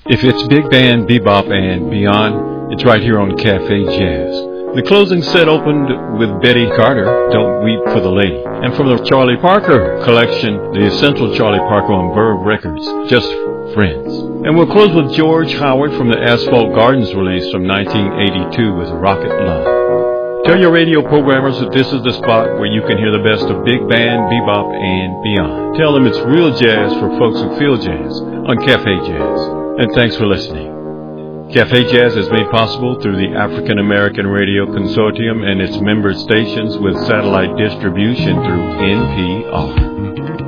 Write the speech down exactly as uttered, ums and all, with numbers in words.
If it's big band, bebop, and beyond, it's right here on Cafe Jazz. The closing set opened with Betty Carter, Don't Weep for the Lady. And from the Charlie Parker collection, the Essential Charlie Parker on Verve Records, Just Friends. And we'll close with George Howard from the Asphalt Gardens release from nineteen eighty-two with Rocket Love. Tell your radio programmers that this is the spot where you can hear the best of big band, bebop, and beyond. Tell them it's real jazz for folks who feel jazz on Cafe Jazz. And thanks for listening. Cafe Jazz is made possible through the African American Radio Consortium and its member stations with satellite distribution through N P R.